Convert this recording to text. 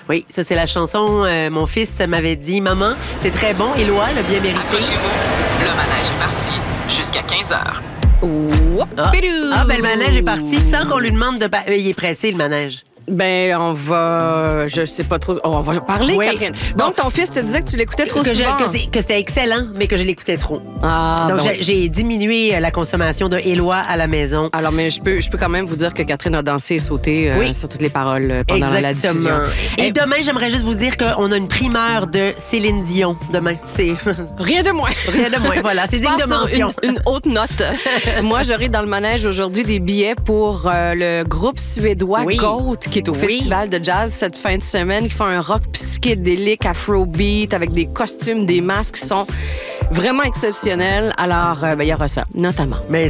Oui, ça, c'est la chanson. Mon fils m'avait dit, maman, c'est très bon. Éloi l'a bien mérité. Accrochez-vous, le manège est parti jusqu'à 15h. Le manège est parti sans qu'on lui demande de... il est pressé, le manège. Ben, on va... Je sais pas trop... On va parler, Oui. Catherine. Donc, ton fils te disait que tu l'écoutais trop souvent. Que c'était excellent, mais que je l'écoutais trop. Donc, oui. j'ai diminué la consommation de Éloi à la maison. Alors, mais je peux quand même vous dire que Catherine a dansé et sauté sur toutes les paroles pendant la diffusion. Et demain, j'aimerais juste vous dire qu'on a une primeur de Céline Dion demain. C'est Rien de moins. rien de moins. Voilà, c'est Tu digne pars de sur mention. une haute note. Moi, j'aurai dans le manège aujourd'hui des billets pour le groupe suédois Oui. Goat, qui est au Oui. festival de jazz cette fin de semaine, qui font un rock psychédélique, afrobeat, avec des costumes, des masques qui sont vraiment exceptionnels. Alors, il y aura ça, notamment. Mais